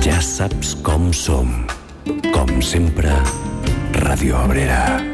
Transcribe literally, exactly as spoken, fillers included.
Ja saps com som. Com sempre, Ràdio Abrera.